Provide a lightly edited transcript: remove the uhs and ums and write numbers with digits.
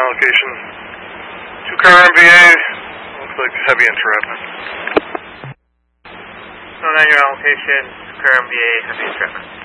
allocation. 2 car MVA, looks like heavy entrapment. 09, your allocation, 2 car MVA, heavy entrapment.